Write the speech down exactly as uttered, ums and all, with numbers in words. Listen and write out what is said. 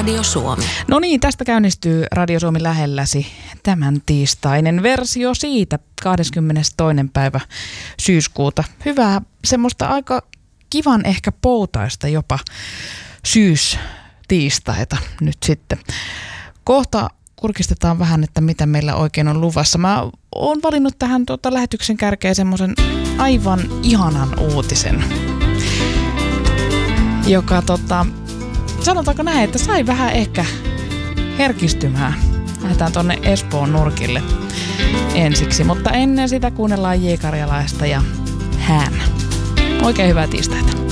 Radio Suomi. No niin, tästä käynnistyy Radio Suomi lähelläsi tämän tiistainen versio siitä kahdeskymmenestoinen päivä syyskuuta. Hyvää semmoista aika kivan ehkä poutaista jopa syystiistaita nyt sitten. Kohta kurkistetaan vähän, että mitä meillä oikein on luvassa. Mä oon valinnut tähän tuota lähetyksen kärkeen semmoisen aivan ihanan uutisen, joka tota, sanotaanko näin, että sai vähän ehkä herkistymään. Lähdetään tonne Espoon nurkille ensiksi, mutta ennen sitä kuunnellaan J. Karjalaista ja Hän. Oikein hyvää tiistaita.